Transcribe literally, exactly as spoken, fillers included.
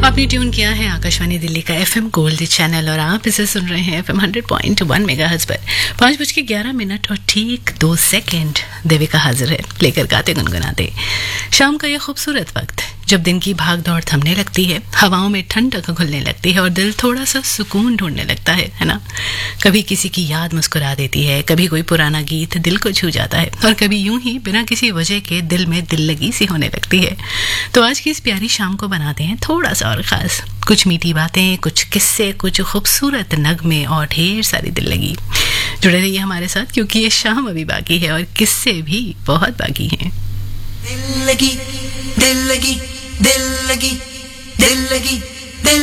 आपने ट्यून किया है आकाशवाणी दिल्ली का एफएम गोल्ड चैनल और आप इसे सुन रहे हैं FM hundred point one megahertz पर। पाँच बज के ग्यारह मिनट और ठीक दो सेकंड देविका हाजिर है लेकर गाते गुनगुनाते शाम का यह खूबसूरत वक्त जब दिन की भाग दौड़ थमने लगती है, हवाओं में ठंडक घुलने लगती है और दिल थोड़ा सा सुकून ढूंढने लगता है है ना। कभी किसी की याद मुस्कुरा देती है, कभी कोई पुराना गीत दिल को छू जाता है और कभी यूं ही बिना किसी वजह के दिल में दिल लगी सी होने लगती है। तो आज की इस प्यारी शाम को बनाते हैं थोड़ा सा और खास, कुछ मीठी बातें, कुछ किस्से, कुछ खूबसूरत नगमे और ढेर सारी दिल लगी। जुड़े रहिए हमारे साथ क्योंकि ये शाम अभी बाकी है और किस्से भी बहुत बाकी हैं। दिल लगी दिल लगी दिल लगी दिल लगी